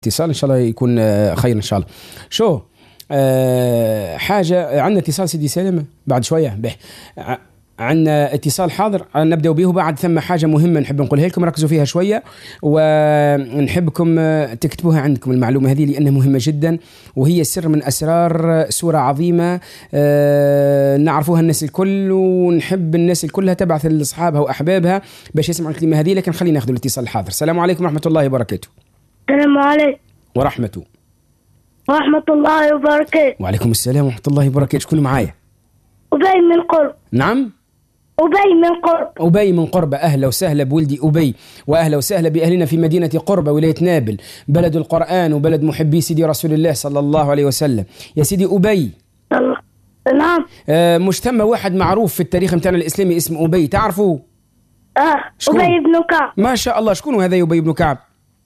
اتصال إن شاء الله يكون خير إن شاء الله. شو حاجة عندنا اتصال سيدي سالم بعد شوية به عندنا اتصال حاضر نبدأ به، وبعد ثم حاجة مهمة نحب نقولها لكم، ركزوا فيها شوية ونحبكم تكتبوها عندكم المعلومة هذه لأنها مهمة جدا، وهي سر من أسرار سورة عظيمة نعرفوها الناس الكل، ونحب الناس الكلها تبعث لأصحابها وأحبابها باش يسمعوا الكلمة هذه. لكن خلينا ناخذ الاتصال الحاضر. السلام عليكم ورحمة الله وبركاته. السلام عليكم ورحمة الله وبركاته. وعليكم السلام ورحمة الله وبركاته. شكون معايا؟ أبي من قرب. نعم أبي من قرب. أبي من قربة. أهلا وسهلا بولدي أبي، وأهلا وسهلا بأهلنا في مدينة قربة ولاية نابل، بلد القرآن وبلد محبي سيدي رسول الله صلى الله عليه وسلم. يا سيدي أبي، نعم. مش ثم واحد معروف في التاريخ متاعنا الإسلامي اسمه أبي، تعرفوا؟ أبي بن كعب. ما شاء الله. شكون هذا أبي بن كعب؟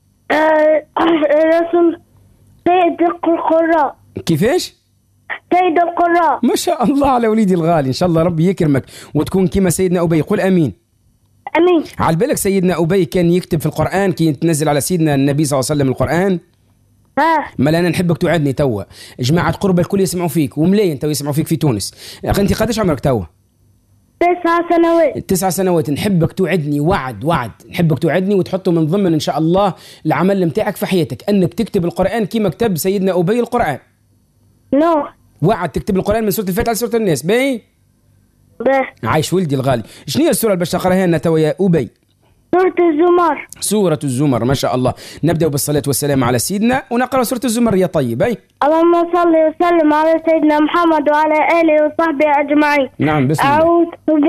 رسول سيد القراء. كيفاش؟ سيد القراء. ما شاء الله على وليدي الغالي، إن شاء الله ربي يكرمك وتكون كما سيدنا أبي. قل أمين. أمين. على بالك سيدنا أبي كان يكتب في القرآن كي يتنزل على سيدنا النبي صلى الله عليه وسلم القرآن؟ ما أنا نحبك توعدني توا جماعة قربة الكل يسمعوا فيك، وملايين توا يسمعوا فيك في تونس. أنت قداش عمرك توا؟ 9 سنوات. 9 سنوات. نحبك توعدني وعد نحبك توعدني وتحطه من ضمن إن شاء الله العمل متاعك في حياتك، أنك تكتب القرآن كما كتب سيدنا أبي القرآن. وعد تكتب القرآن من سورة الفاتحة لسورة الناس. باهي؟ عايش ولدي الغالي. شنو هي السورة اللي باش تقراها لنا توا يا أبي؟ سورة الزمر. سورة الزمر. ما شاء الله. نبدأ بالصلاة والسلام على سيدنا ونقرأ سورة الزمر يا طيب. أي اللهم صل وسلم على سيدنا محمد وعلى آله وصحبه أجمعين. نعم. بسم الله. أعوذ